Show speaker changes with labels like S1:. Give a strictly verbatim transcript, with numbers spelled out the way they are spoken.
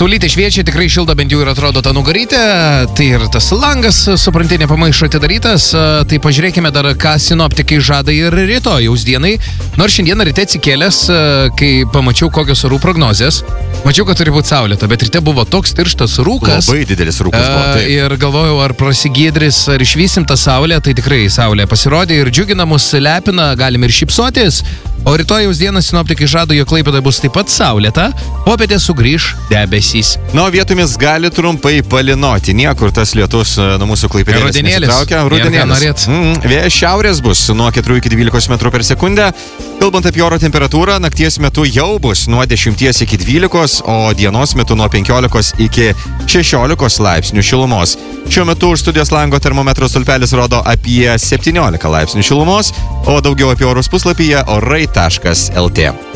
S1: Saulytė šviečia, tikrai šilda, bent jau ir atrodo ta nugarytė. Tai ir tas langas, supranti, nepamaišo atidarytas. Tai pažiūrėkime dar, ką sinoptikai žada ir rytojaus dienai. Nors šiandieną ryte atsikėlęs, kai pamačiau kokios orų prognozės, mačiau, kad turi būti saulėta, bet ryte buvo toks tirštas rūkas.
S2: Labai didelis rūkas buvo. Tai.
S1: Ir galvojau, ar prasigydris, ar išvysim tą saulę. Tai tikrai saulė pasirodė ir džiugina mus, lepina, galim ir šypsotis. O rytojaus dieną sinoptikai žada, jog Klaipėdoje bus taip pat saulėta, popietė sugrįž debesys.
S2: Na, vietomis gali trumpai palynoti. Niekur tas lietus nuo mūsų Klaipėdėlės nesitraukia. Rudenėlis. Mm, vėjas šiaurės bus nuo keturių iki dvylikos metrų per sekundę. Kalbant apie oro temperatūrą, nakties metu jau bus nuo dešimties iki dvylikos, o dienos metu nuo penkiolikos iki šešiolikos laipsnių šilumos. Šiuo metu už studijos lango termometro stulpelis rodo apie septyniolika laipsnių šilumos, o daugiau apie orus puslapyje orai taškas lt.